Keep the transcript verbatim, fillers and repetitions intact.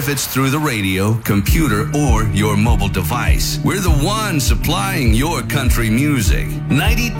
if it's through the radio, computer, or your mobile device. We're the one supplying your country music. ninety-two